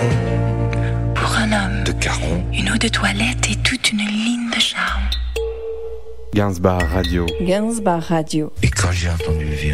Pour un homme, de Caron, une eau de toilette et toute une ligne de charme. Gainsbar Radio. Gainsbar Radio. et quand j'ai entendu le violon,